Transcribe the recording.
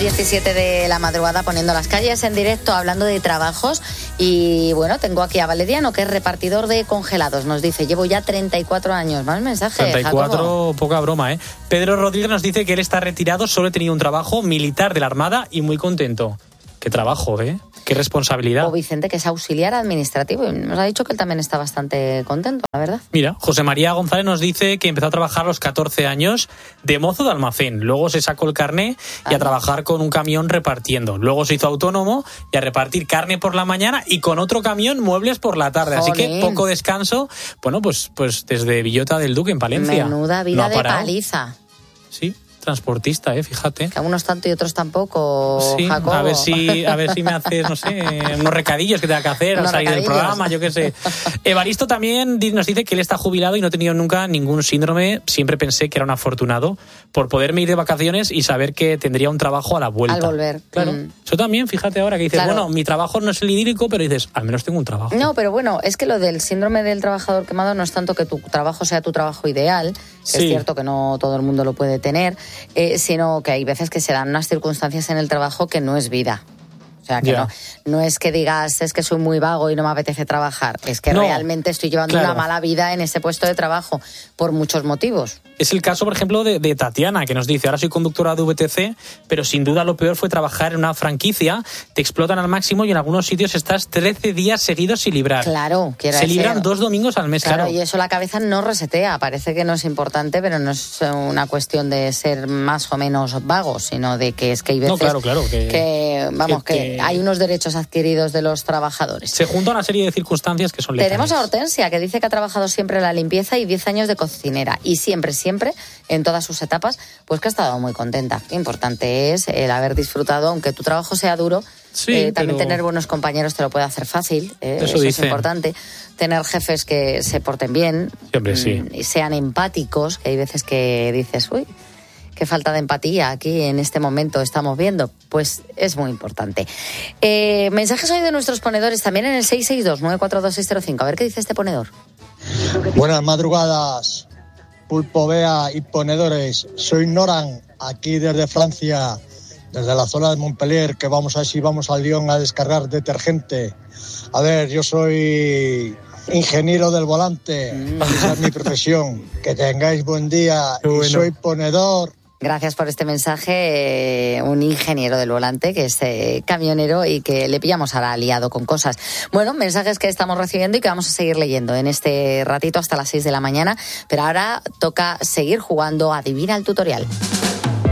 17 de la madrugada poniendo las calles en directo, hablando de trabajos. Y bueno, tengo aquí a Valeriano, que es repartidor de congelados. Nos dice, llevo ya 34 años. Más mensajes, 34, Jacobo. poca broma, ¿eh? Pedro Rodríguez nos dice que él está retirado, solo ha tenido un trabajo militar de la Armada y muy contento. Qué trabajo, ¿eh? Qué responsabilidad. O Vicente, que es auxiliar administrativo, y nos ha dicho que él también está bastante contento, la verdad. Mira, José María González nos dice que empezó a trabajar a los 14 años de mozo de almacén. Luego se sacó el carné y a trabajar con un camión repartiendo. Luego se hizo autónomo y a repartir carne por la mañana y con otro camión muebles por la tarde. Jolín. Así que poco descanso. Bueno, pues desde Villota del Duque en Palencia. Menuda vida No ha de parado. paliza. Sí, transportista, fíjate. Que algunos tanto y otros tampoco, Sí, Jacobo. a ver si me haces, no sé, unos recadillos que tenga que hacer al salir del programa, yo qué sé. Evaristo también nos dice que él está jubilado y no ha tenido nunca ningún síndrome. Siempre pensé que era un afortunado por poderme ir de vacaciones y saber que tendría un trabajo a la vuelta. Al volver. Claro. Eso también, fíjate ahora que dices, Claro. bueno, mi trabajo no es el idílico, pero dices, al menos tengo un trabajo. No, pero bueno, es que lo del síndrome del trabajador quemado no es tanto que tu trabajo sea tu trabajo ideal, que Sí. es cierto que no todo el mundo lo puede tener, sino que hay veces que se dan unas circunstancias en el trabajo que no es vida. O sea, que Ya. no es que digas, es que soy muy vago y no me apetece trabajar. Es que No, realmente estoy llevando claro. una mala vida en ese puesto de trabajo por muchos motivos. Es el caso, por ejemplo, de Tatiana, que nos dice, ahora soy conductora de VTC, pero sin duda lo peor fue trabajar en una franquicia, te explotan al máximo y en algunos sitios estás 13 días seguidos sin librar. Claro, quiero Se decir, libran 2 domingos al mes, claro. Y eso la cabeza no resetea. Parece que no es importante, pero no es una cuestión de ser más o menos vagos, sino de que es que hay veces No, claro, que hay unos derechos adquiridos de los trabajadores. Se junta una serie de circunstancias que son letales. Tenemos a Hortensia, que dice que ha trabajado siempre en la limpieza y 10 años de cocinera. Y siempre, en todas sus etapas, pues que ha estado muy contenta. Qué importante es el haber disfrutado, aunque tu trabajo sea duro. Sí, también pero tener buenos compañeros te lo puede hacer fácil. Eso es dicen. importante. Tener jefes que se porten bien. Siempre sí. Y sean empáticos, que hay veces que dices, uy, qué falta de empatía aquí en este momento estamos viendo. Pues es muy importante. Mensajes hoy de nuestros ponedores también en el 662-942-605. A ver qué dice este ponedor. Buenas madrugadas, Pulpo Bea y ponedores. Soy Noran, aquí desde Francia, desde la zona de Montpellier, que vamos a ver si vamos a Lyon a descargar detergente. A ver, yo soy ingeniero del volante, esa es mi profesión. Que tengáis buen día. Qué bueno. Y soy ponedor. Gracias por este mensaje, un ingeniero del volante que es camionero y que le pillamos ahora liado con cosas. Bueno, mensajes que estamos recibiendo y que vamos a seguir leyendo en este ratito hasta las 6 de la mañana, pero ahora toca seguir jugando a Adivina el Tutorial.